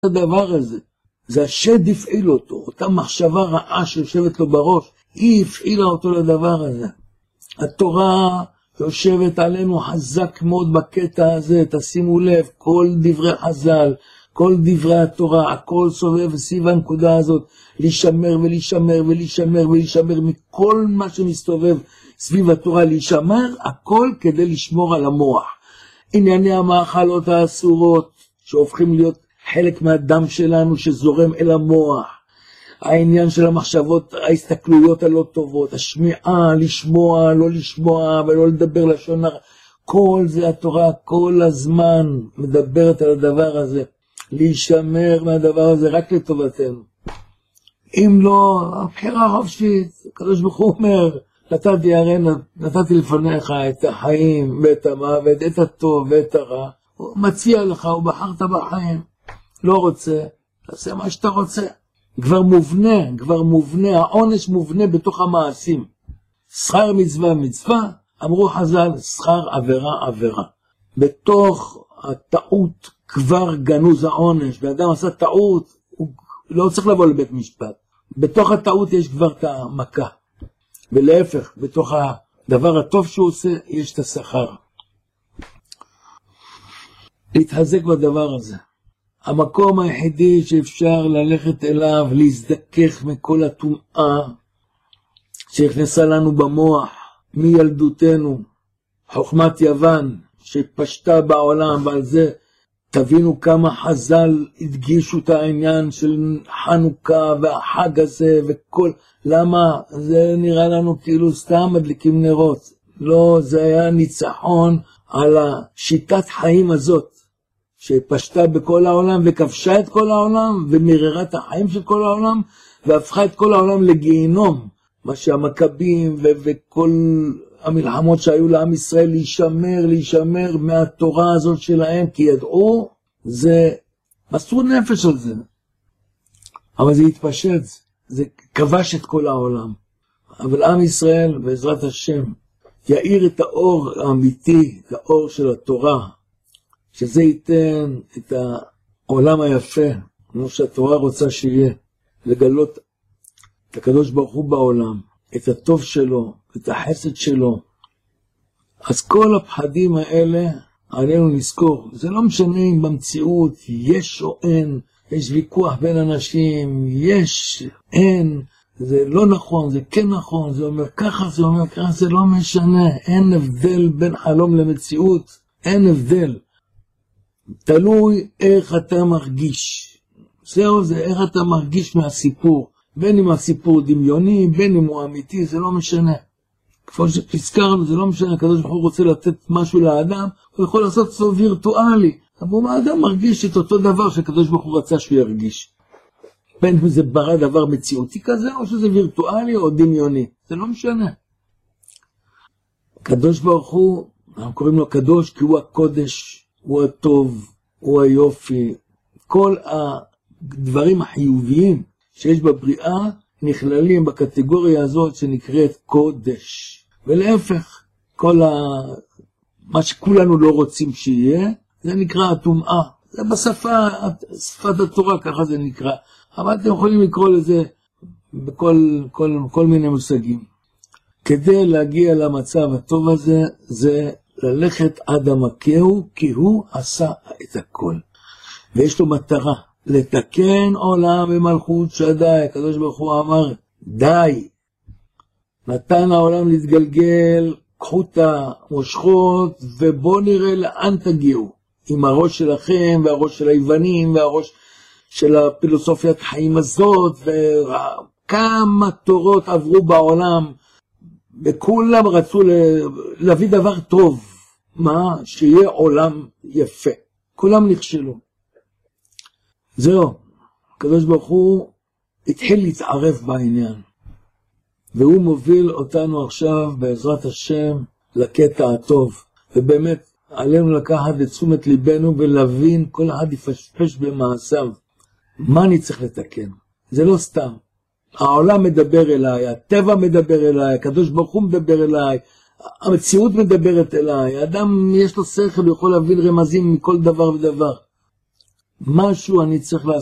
הדבר הזה. זה השד הפעיל אותו, אותה מחשבה רעה שיושבת לו בראש, היא הפעילה אותו לדבר הזה. התורה יושבת עלינו חזק מאוד בקטע הזה, תשימו לב, כל דברי חז"ל, כל דברי התורה, הכל סובב סביב הנקודה הזאת, להישמר ולהישמר ולהישמר ולהישמר מכל מה שמסתובב סביב התורה, להישמר הכל כדי לשמור על המוח. ענייני המאכלות האסורות שהופכים להיות חלק מהדם שלנו שזורם אל המוח, העניין של המחשבות, ההסתכלויות הלא טובות, השמיעה, לשמוע, לא לשמוע ולא לדבר לשון הרע, כל זה התורה כל הזמן מדברת על הדבר הזה, להישמר מהדבר הזה רק לטובתנו. אם לא, הבחירה חופשית, הקדוש ברוך הוא אומר, נתתי לפניך את החיים ואת המוות, את הטוב ואת הרע, הוא מציע לך, הוא בחרת בחיים, לא רוצה, תעשה מה שאתה רוצה. כבר מובנה, העונש מובנה בתוך המעשים. שכר מצווה מצווה, אמרו חז"ל, שכר עבירה עבירה. בתוך הטעות כבר גנוז העונש, ואדם עשה טעות, הוא לא צריך לבוא לבית משפט. בתוך הטעות יש כבר את המכה. ולהפך, בתוך הדבר הטוב שהוא עושה, יש את השכר. להתחזק בדבר הזה. המקום היחידי שאפשר ללכת אליו, להזדכך מכל הטומאה שהכנסה לנו במוח, מילדותנו, חוכמת יוון שפשטה בעולם, ועל זה תבינו כמה חז"ל הדגישו את העניין של חנוכה והחג הזה וכל, למה? זה נראה לנו כאילו סתם מדליקים נרות. לא, זה היה ניצחון על השיטת חיים הזאת, שפשטה בכל העולם וכבשה את כל העולם ומררה את החיים של כל העולם והפכה את כל העולם לגיהינום. מה שהמכבים וכל המלחמות שהיו לעם ישראל להישמר מהתורה הזאת שלהם, כי ידעו, זה מסרו נפש על זה. אבל זה התפשט, זה כבש את כל העולם. אבל עם ישראל בעזרת השם יאיר את האור האמיתי, את האור של התורה, שזה ייתן את העולם היפה, כמו שהתורה רוצה שיהיה, לגלות את הקדוש ברוך הוא בעולם, את הטוב שלו, את החסד שלו. אז כל הפחדים האלה עלינו נזכור. זה לא משנה אם במציאות יש או אין, יש ויכוח בין אנשים, יש, אין, זה לא נכון, זה כן נכון, זה אומר ככה, זה אומר ככה, זה לא משנה, אין הבדל בין חלום למציאות, אין הבדל. תלוי איך אתה מרגיש. זהו, זה איך אתה מרגיש מהסיפור. בין אם הסיפור דמיוני, בין אם הוא אמיתי, זה לא משנה. כמו שהזכרנו, זה לא משנה, הקדוש ברוך הוא רוצה לתת משהו לאדם, הוא יכול לעשות סוף וירטואלי. אבל האדם מרגיש את אותו דבר שהקדוש ברוך הוא רצה שהוא ירגיש. בין אם זה ברא דבר מציאותי כזה, או שזה וירטואלי או דמיוני. זה לא משנה. הקדוש ברוך הוא, אנחנו קוראים לו קדוש כי הוא הקודש, הוא הטוב, הוא היופי. כל הדברים החיוביים שיש בבריאה נכללים בקטגוריה הזאת שנקראת קודש. ולהפך, מה שכולנו לא רוצים שיהיה, זה נקרא הטומאה. זה בשפת התורה, ככה זה נקרא. אבל אתם יכולים לקרוא לזה בכל מיני מושגים. כדי להגיע למצב הטוב הזה, זה ללכת עד עמקהו, כי הוא עשה את הכל. ויש לו מטרה, לתקן עולם במלכות שדי. הקדוש ברוך הוא אמר, די. נתן העולם להתגלגל, קחו את המושכות, ובואו נראה לאן תגיעו. עם הראש שלכם, והראש של היוונים, והראש של הפילוסופיית חיים הזאת, וכמה תורות עברו בעולם, וכולם רצו להביא דבר טוב. מה? שיהיה עולם יפה. כולם נכשלו. זהו, הקדוש ברוך הוא התחיל להתערב בעניין. והוא מוביל אותנו עכשיו בעזרת השם לקטע הטוב. ובאמת עלינו לקחת לתשומת ליבנו ולהבין, כל אחד יפשפש במעשיו. מה אני צריך לתקן? זה לא סתם. העולם מדבר אליי, הטבע מדבר אליי, הקדוש ברוך הוא מדבר אליי, המציאות מדברת אליי, האדם יש לו שכל, הוא יכול להבין רמזים מכל דבר ודבר. משהו אני צריך לעשות.